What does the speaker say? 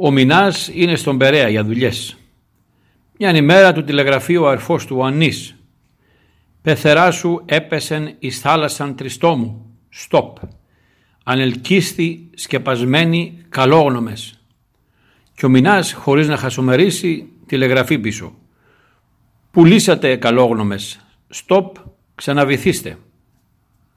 Ο Μινάς είναι στον Περαία για δουλειές. Μιαν ημέρα του τηλεγραφεί ο αρφός του ο Ανής. Πεθερά σου έπεσεν εις θάλασσαν τριστόμου. Στοπ. Ανελκύστη σκεπασμένοι καλόγνωμες. Και ο Μινάς χωρίς να χασομερίσει τηλεγραφεί πίσω. Πουλήσατε καλόγνωμες. Στοπ, ξαναβυθίστε.